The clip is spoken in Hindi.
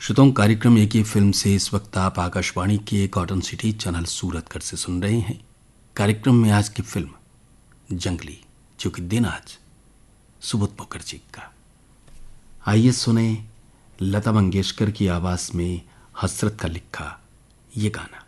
श्रोताओं, कार्यक्रम एक ही फिल्म से इस वक्त आप आकाशवाणी के कॉटन सिटी चैनल सूरतगढ़ से सुन रहे हैं। कार्यक्रम में आज की फिल्म जंगली, जो कि दिन आज सुबोध मुखर्जी का। आइए सुने लता मंगेशकर की आवाज में हसरत का लिखा ये गाना।